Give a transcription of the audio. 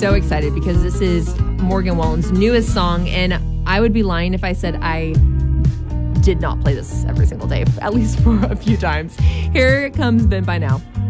so excited because this is Morgan Wallen's newest song, and I would be lying if I said I did not play this every single day, at least for a few times. Here comes Been By Now.